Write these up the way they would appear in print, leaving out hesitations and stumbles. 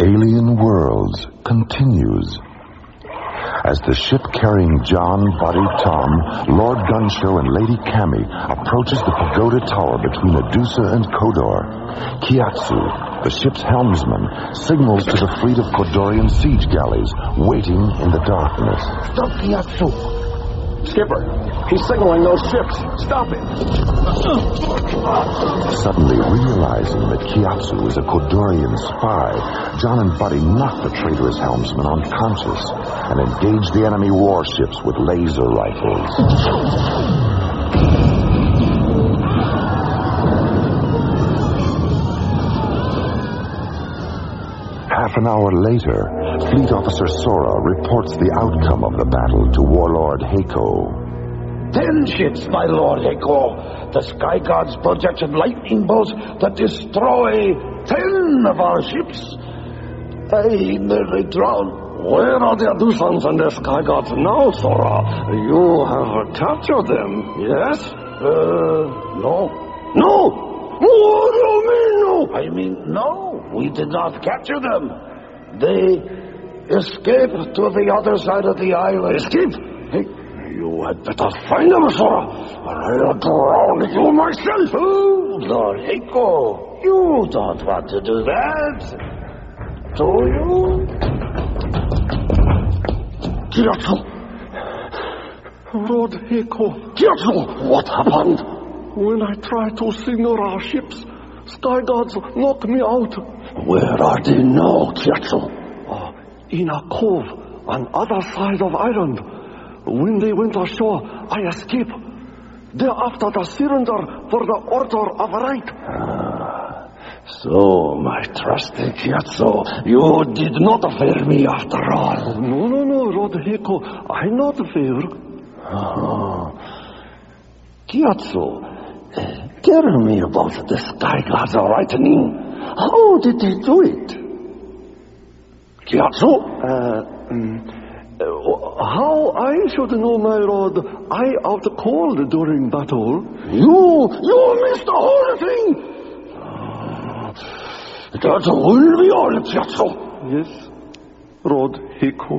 Alien Worlds continues. As the ship carrying John, Buddy, Tom, Lord Gunshow, and Lady Cammy approaches the pagoda tower between Adusa and Kodor, Kiatsu, the ship's helmsman, signals to the fleet of Kodorian siege galleys waiting in the darkness. Stop, Kiatsu! Skipper, he's signaling those ships. Stop him! Suddenly realizing that Kiatsu is a Kodorian spy, John and Buddy knock the traitorous helmsman unconscious and engage the enemy warships with laser rifles. Half an hour later, Fleet Officer Sora reports the outcome of the battle to Warlord Heiko. 10 ships, my Lord Heiko. The Sky Gods projected lightning bolts that destroy 10 of our ships. They nearly drowned. Where are the Adusans and the Sky Gods now, Sora? You have captured them, yes? No. No! What do you mean, no? I mean, no, we did not capture them. They escaped to the other side of the island. Escape? Hey, you had better find them, Sora, or I'll drown you myself. Oh, Lord Heiko, you don't want to do that, do you? Kiatsu! Lord Heiko. Kiatsu, what happened? When I tried to signal our ships, Sky Gods knocked me out. Where are they now, Kiatsu? In a cove on other side of island. When they went ashore, I escaped. They're after the cylinder for the Order of Right. So, my trusty Kiatsu, you did not fear me after all. No, Lord Heiko, I not fear. Kiatsu, tell me about the Sky Gods lightning. How did they do it? Kiatsu? How I should know, my lord? I out cold during battle. You missed the whole thing! That will be all, Kiatsu. Yes, Lord Heiko.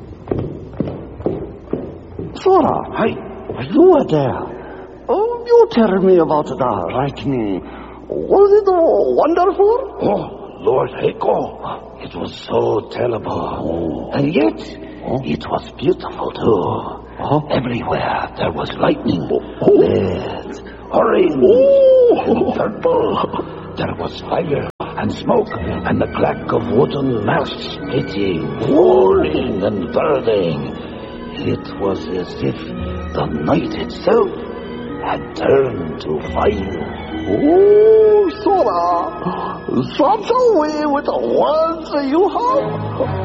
Sora, you were there. Oh, you tell me about the lightning. Was it wonderful? Oh, Lord Heiko, it was so terrible. And yet, it was beautiful too. Everywhere there was lightning. Red, orange, and purple. There was fire and smoke and the clack of wooden masts splitting, rolling and burning. It was as if the night itself had turned to fire. Oh, Sora, such a way with the words you have.